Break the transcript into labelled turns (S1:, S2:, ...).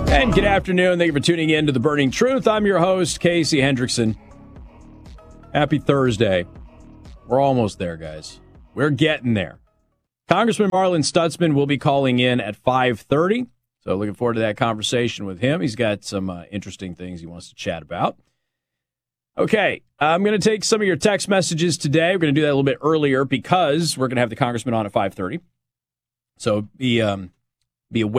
S1: And good afternoon. Thank you for tuning in to The Burning Truth. I'm your host, Casey Hendrickson. Happy Thursday. We're almost there, guys. We're getting there. Congressman Marlin Stutzman will be calling in at 5:30. So looking forward to that conversation with him. He's got some interesting things he wants to chat about. Okay, I'm going to take some of your text messages today. We're going to do that a little bit earlier because we're going to have the congressman on at 5:30. So be aware.